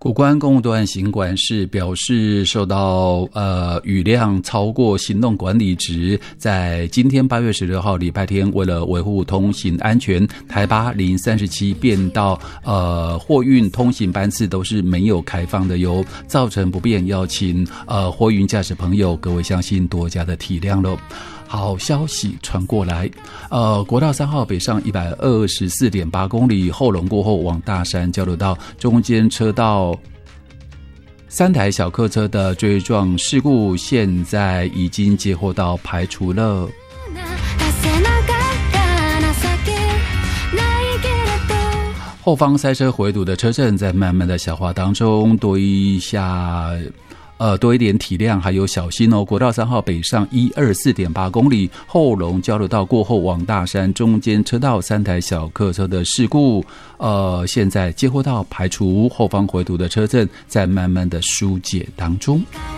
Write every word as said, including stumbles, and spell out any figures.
谷关公路段行管室表示，受到呃雨量超过行动管理值，在今天八月十六号礼拜天，为了维护通行安全，台八零三十七变道呃货运通行班次都是没有开放的哟，造成不便，要请呃货运驾驶朋友各位相信多加的体谅喽。好消息传过来，呃，国道三号北上一百二十四点八公里，后龙过后往大山交流道中间车道三台小客车的追撞事故，现在已经接获到排除了。后方塞车回堵的车阵在慢慢的消化当中，多一下呃，多一点体谅，还有小心哦。国道三号北上一二四点八公里，后龙交流道过后往大山中间车道三台小客车的事故，呃，现在接获到排除，后方回堵的车阵在慢慢的疏解当中。